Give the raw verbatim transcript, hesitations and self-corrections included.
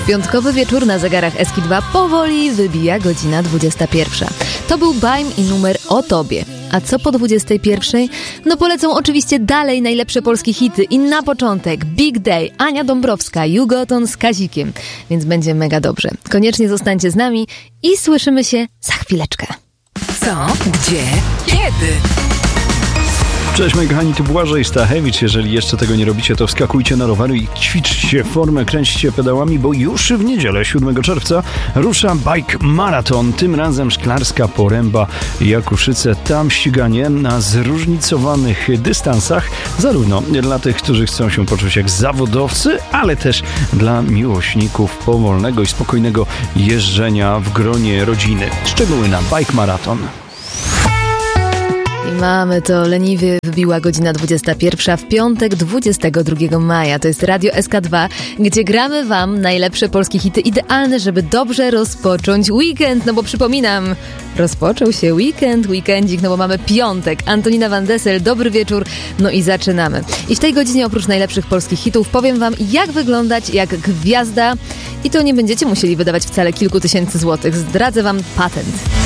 Piątkowy wieczór na zegarach Eski dwa powoli wybija godzina dwudziesta pierwsza. To był Bajm i numer O Tobie. A co po dwudziestej pierwszej? No polecą oczywiście dalej najlepsze polskie hity i na początek Big Day, Ania Dąbrowska, Jugoton z Kazikiem. Więc będzie mega dobrze. Koniecznie zostańcie z nami i słyszymy się za chwileczkę. Co? Gdzie? Kiedy? Cześć moi kochani, tu Błażej Stachewicz. Jeżeli jeszcze tego nie robicie, to wskakujcie na rowery i ćwiczcie formę, kręćcie pedałami, bo już w niedzielę siódmego czerwca rusza Bike Marathon. Tym razem Szklarska Poręba, Jakuszyce. Tam ściganie na zróżnicowanych dystansach, zarówno dla tych, którzy chcą się poczuć jak zawodowcy, ale też dla miłośników powolnego i spokojnego jeżdżenia w gronie rodziny. Szczegóły na Bike Marathon. I mamy to, leniwie wybiła godzina dwudziesta pierwsza w piątek dwudziestego drugiego maja. To jest Radio S K dwa, gdzie gramy wam najlepsze polskie hity, idealne, żeby dobrze rozpocząć weekend. No bo przypominam, rozpoczął się weekend, weekendzik, no bo mamy piątek. Antonina Van Dessel, dobry wieczór, no i zaczynamy. I w tej godzinie oprócz najlepszych polskich hitów powiem wam, jak wyglądać jak gwiazda i to nie będziecie musieli wydawać wcale kilku tysięcy złotych. Zdradzę wam patent.